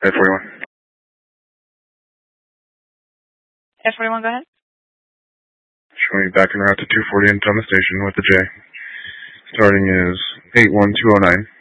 F41. F41, go ahead. Showing back en route to 240 and on the station with the J. Starting is 81209.